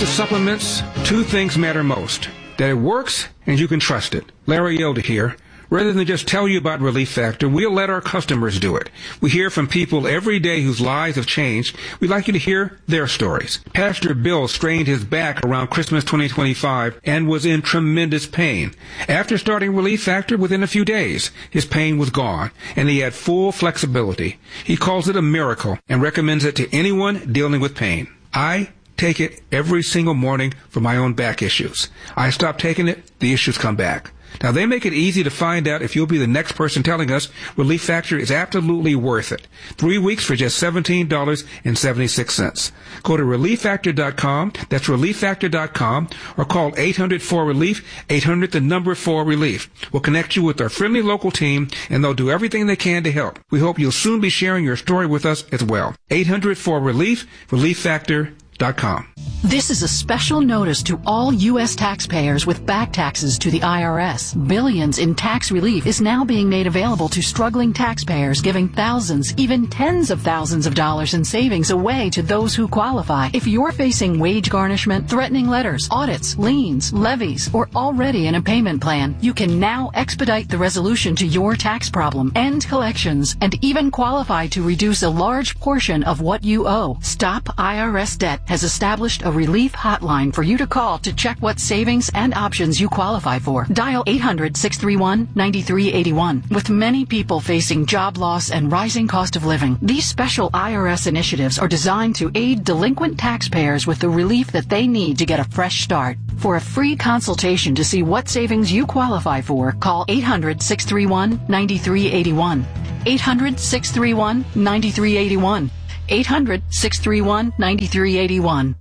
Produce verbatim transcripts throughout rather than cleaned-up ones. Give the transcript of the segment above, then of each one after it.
of supplements, two things matter most. That it works and you can trust it. Larry Elder here. Rather than just tell you about Relief Factor, we'll let our customers do it. We hear from people every day whose lives have changed. We'd like you to hear their stories. Pastor Bill strained his back around Christmas twenty twenty-five and was in tremendous pain. After starting Relief Factor, within a few days, his pain was gone, and he had full flexibility. He calls it a miracle and recommends it to anyone dealing with pain. I take it every single morning for my own back issues. I stop taking it, the issues come back. Now, they make it easy to find out if you'll be the next person telling us Relief Factor is absolutely worth it. Three weeks for just seventeen dollars and seventy-six cents. Go to relief factor dot com, that's relief factor dot com, or call eight hundred four relief, eight hundred the number four relief. We'll connect you with our friendly local team, and they'll do everything they can to help. We hope you'll soon be sharing your story with us as well. eight hundred four relief, relief factor dot com. This is a special notice to all U S taxpayers with back taxes to the I R S. Billions in tax relief is now being made available to struggling taxpayers, giving thousands, even tens of thousands of dollars in savings away to those who qualify. If you're facing wage garnishment, threatening letters, audits, liens, levies, or already in a payment plan, you can now expedite the resolution to your tax problem, end collections, and even qualify to reduce a large portion of what you owe. Stop I R S Debt has established a relief hotline for you to call to check what savings and options you qualify for. Dial eight hundred, six three one, nine three eight one. With many people facing job loss and rising cost of living, these special I R S initiatives are designed to aid delinquent taxpayers with the relief that they need to get a fresh start. For a free consultation to see what savings you qualify for, call eight hundred, six three one, nine three eight one. eight hundred, six three one, nine three eight one. eight hundred, six three one, nine three eight one.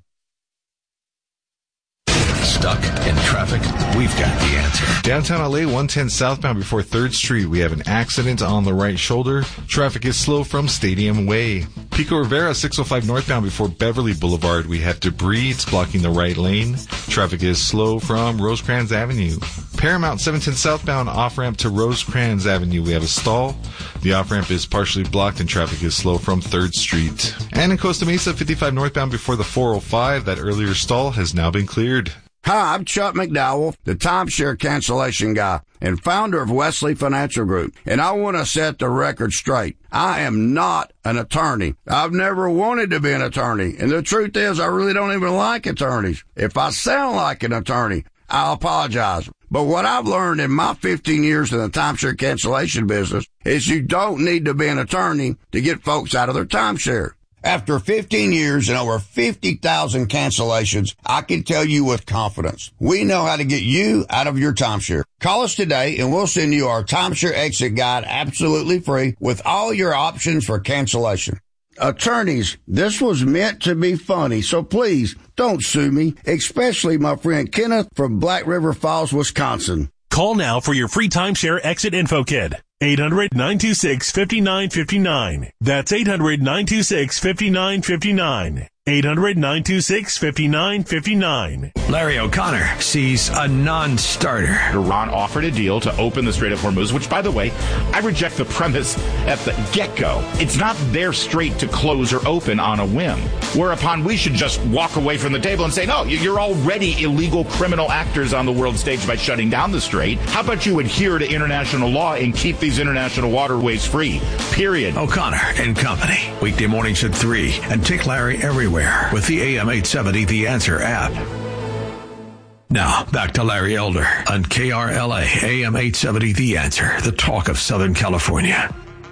Stuck in traffic? We've got the answer. Downtown L A, one ten southbound before third Street. We have an accident on the right shoulder. Traffic is slow from Stadium Way. Pico Rivera, six oh five northbound before Beverly Boulevard. We have debris. It's blocking the right lane. Traffic is slow from Rosecrans Avenue. Paramount, seven ten southbound off-ramp to Rosecrans Avenue. We have a stall. The off-ramp is partially blocked and traffic is slow from third Street. And in Costa Mesa, fifty-five northbound before the four oh five. That earlier stall has now been cleared. Hi, I'm Chuck McDowell, the timeshare cancellation guy and founder of Wesley Financial Group, and I want to set the record straight. I am not an attorney. I've never wanted to be an attorney, and the truth is I really don't even like attorneys. If I sound like an attorney, I'll apologize. But what I've learned in my fifteen years in the timeshare cancellation business is you don't need to be an attorney to get folks out of their timeshare. After fifteen years and over fifty thousand cancellations, I can tell you with confidence, we know how to get you out of your timeshare. Call us today and we'll send you our timeshare exit guide absolutely free with all your options for cancellation. Attorneys, this was meant to be funny, so please don't sue me, especially my friend Kenneth from Black River Falls, Wisconsin. Call now for your free timeshare exit info kit. eight hundred, nine two six, five nine five nine. That's eight hundred, nine two six, five nine five nine. eight hundred, nine two six, five nine five nine. Larry O'Connor sees a non-starter. Iran offered a deal to open the Strait of Hormuz, which, by the way, I reject the premise at the get-go. It's not their strait to close or open on a whim, whereupon we should just walk away from the table and say, no, you're already illegal criminal actors on the world stage by shutting down the strait. How about you adhere to international law and keep these international waterways free, period. O'Connor and Company, weekday mornings at three, and take Larry everywhere with the A M eight seventy The Answer app. Now, back to Larry Elder on K R L A A M eight seventy The Answer, the talk of Southern California.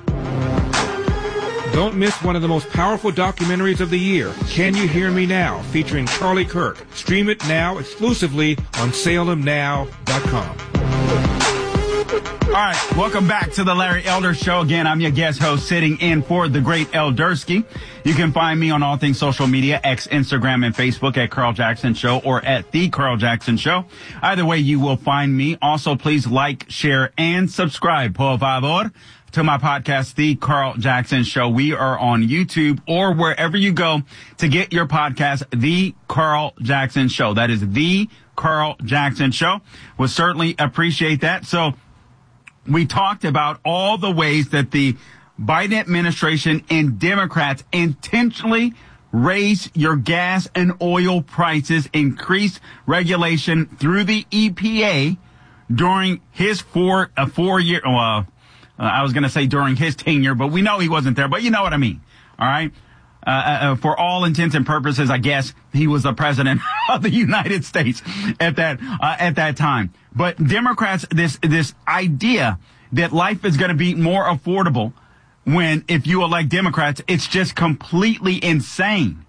Don't miss one of the most powerful documentaries of the year, Can You Hear Me Now, featuring Charlie Kirk. Stream it now exclusively on Salem Now dot com. All right, welcome back to the Larry Elder Show. Again, I'm your guest host sitting in for the great Eldersky. You can find me on all things social media, X, Instagram, and Facebook at Carl Jackson Show or at The Carl Jackson Show. Either way, you will find me. Also, please like, share, and subscribe, por favor, to my podcast, The Carl Jackson Show. We are on YouTube or wherever you go to get your podcast, The Carl Jackson Show. That is The Carl Jackson Show. We'll certainly appreciate that. So, we talked about all the ways that the Biden administration and Democrats intentionally raise your gas and oil prices, increase regulation through the E P A during his four, uh, four year, uh, uh, I was going to say during his tenure, but we know he wasn't there, but you know what I mean. All right. Uh, uh, for all intents and purposes, I guess he was the president of the United States at that, uh, at that time. But Democrats, this, this idea that life is going to be more affordable when, if you elect Democrats, it's just completely insane.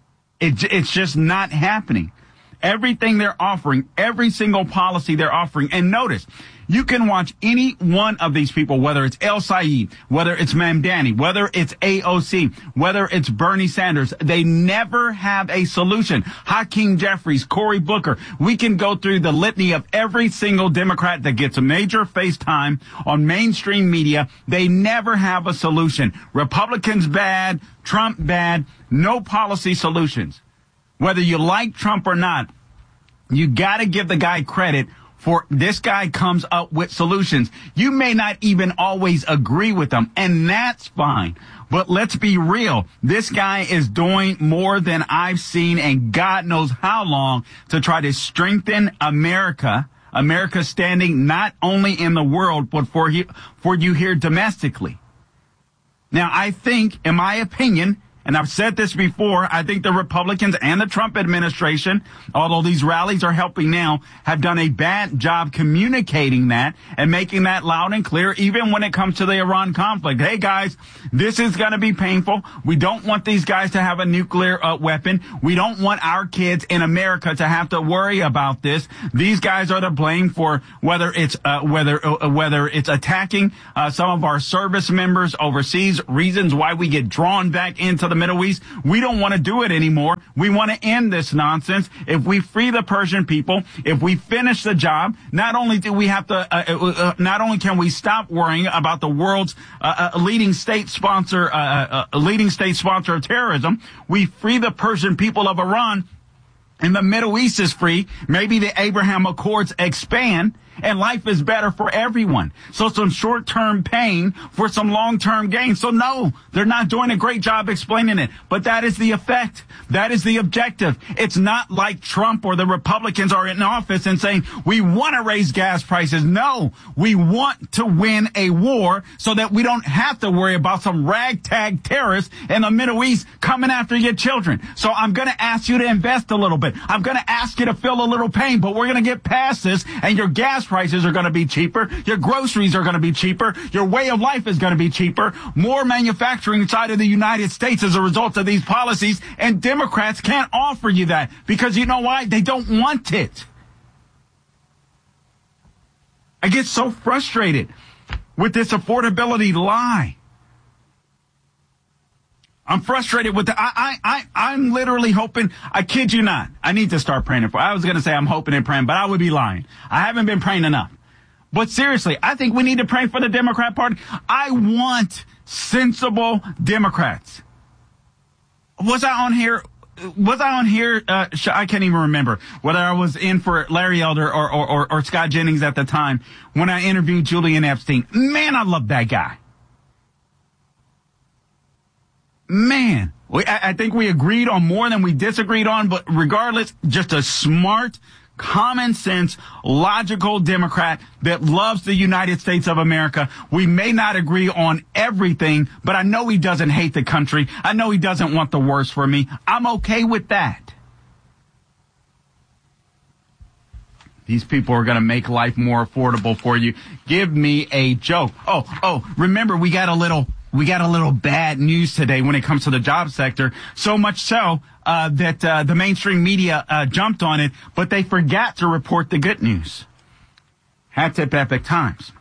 It, it's just not happening. Everything they're offering, every single policy they're offering. And notice, you can watch any one of these people, whether it's El Sayed, whether it's Mamdani, whether it's A O C, whether it's Bernie Sanders. They never have a solution. Hakeem Jeffries, Cory Booker. We can go through the litany of every single Democrat that gets a major face time on mainstream media. They never have a solution. Republicans bad, Trump bad, no policy solutions. Whether you like Trump or not, you got to give the guy credit for this guy comes up with solutions. You may not even always agree with them, and that's fine. But let's be real. This guy is doing more than I've seen in God knows how long to try to strengthen America, America's standing not only in the world, but for, he, for you here domestically. Now, I think, in my opinion, and I've said this before, I think the Republicans and the Trump administration, although these rallies are helping now, have done a bad job communicating that and making that loud and clear, even when it comes to the Iran conflict. Hey, guys, this is going to be painful. We don't want these guys to have a nuclear uh, weapon. We don't want our kids in America to have to worry about this. These guys are to blame for whether it's uh, whether uh, whether it's attacking uh, some of our service members overseas, reasons why we get drawn back into the Middle East. We don't want to do it anymore. We want to end this nonsense. If we free the Persian people, if we finish the job, not only do we have to, uh, uh, not only can we stop worrying about the world's uh, uh, leading state sponsor, uh, uh, leading state sponsor of terrorism, we free the Persian people of Iran, and the Middle East is free. Maybe the Abraham Accords expand, and life is better for everyone. So some short-term pain for some long-term gain. So no, they're not doing a great job explaining it. But that is the effect. That is the objective. It's not like Trump or the Republicans are in office and saying, we want to raise gas prices. No, we want to win a war so that we don't have to worry about some ragtag terrorists in the Middle East coming after your children. So I'm going to ask you to invest a little bit. I'm going to ask you to feel a little pain, but we're going to get past this, and your gas prices are going to be cheaper. Your groceries are going to be cheaper. Your way of life is going to be cheaper. More manufacturing inside of the United States as a result of these policies, and Democrats can't offer you that because you know why? They don't want it. I get so frustrated with this affordability lie. I'm frustrated with the, I, I, I, I'm literally hoping, I kid you not, I need to start praying for, I was going to say I'm hoping and praying, but I would be lying. I haven't been praying enough. But seriously, I think we need to pray for the Democrat Party. I want sensible Democrats. Was I on here? Was I on here? Uh, I can't even remember whether I was in for Larry Elder or, or, or, or Scott Jennings at the time when I interviewed Julian Epstein. Man, I love that guy. Man, we, I, I think we agreed on more than we disagreed on, but regardless, just a smart, common sense, logical Democrat that loves the United States of America. We may not agree on everything, but I know he doesn't hate the country. I know he doesn't want the worst for me. I'm okay with that. These people are going to make life more affordable for you. Give me a joke. Oh, oh, remember, we got a little... We got a little bad news today when it comes to the job sector, so much so uh, that uh, the mainstream media uh, jumped on it, but they forgot to report the good news. Hat tip Epic Times.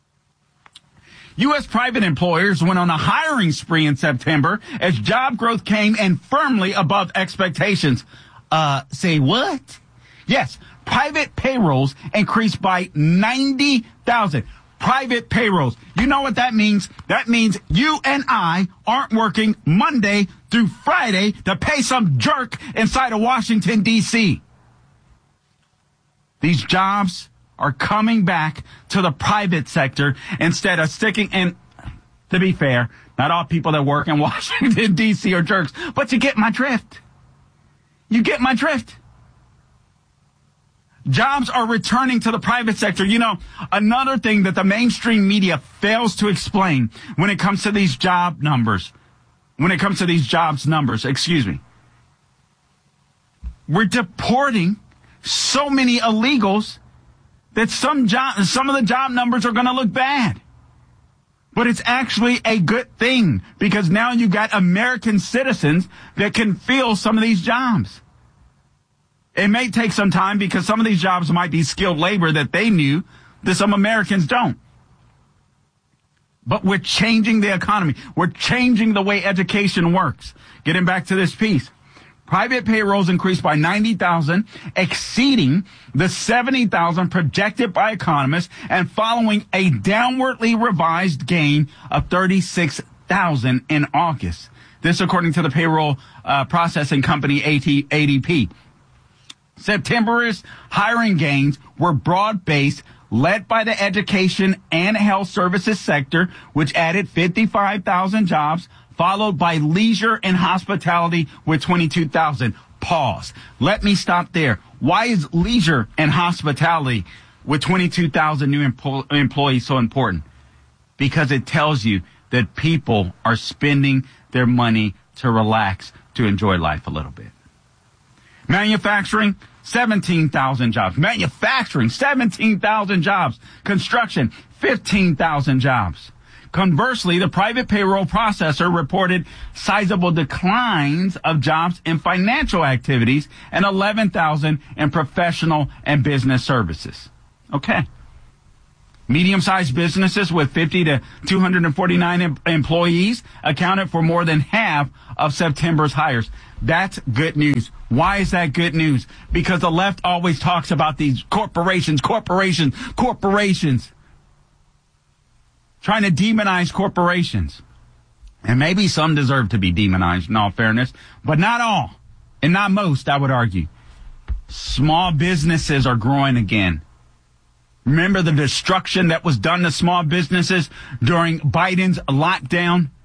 U S private employers went on a hiring spree in September as job growth came in firmly above expectations. Uh, say what? Yes, private payrolls increased by ninety thousand. Private payrolls. You know what that means? That means you and I aren't working Monday through Friday to pay some jerk inside of Washington, D C. These jobs are coming back to the private sector instead of sticking in. To be fair, not all people that work in Washington, D C are jerks, but you get my drift. You get my drift. Jobs are returning to the private sector. You know, another thing that the mainstream media fails to explain when it comes to these job numbers, when it comes to these jobs numbers, excuse me. We're deporting so many illegals that some job, some of the job numbers are going to look bad. But it's actually a good thing because now you've got American citizens that can fill some of these jobs. It may take some time because some of these jobs might be skilled labor that they knew that some Americans don't. But we're changing the economy. We're changing the way education works. Getting back to this piece. Private payrolls increased by ninety thousand, exceeding the seventy thousand projected by economists and following a downwardly revised gain of thirty-six thousand in August. This according to the payroll uh, processing company A D P. September's hiring gains were broad-based, led by the education and health services sector, which added fifty-five thousand jobs, followed by leisure and hospitality with twenty-two thousand. Pause. Let me stop there. Why is leisure and hospitality with twenty-two thousand new empo- employees so important? Because it tells you that people are spending their money to relax, to enjoy life a little bit. Manufacturing, seventeen thousand jobs. Manufacturing, seventeen thousand jobs. Construction, fifteen thousand jobs. Conversely, the private payroll processor reported sizable declines of jobs in financial activities and eleven thousand in professional and business services. Okay. Medium-sized businesses with fifty to two hundred forty-nine em- employees accounted for more than half of September's hires. That's good news. Why is that good news? Because the left always talks about these corporations, corporations, corporations. Trying to demonize corporations. And maybe some deserve to be demonized in all fairness, but not all. And not most, I would argue. Small businesses are growing again. Remember the destruction that was done to small businesses during Biden's lockdown?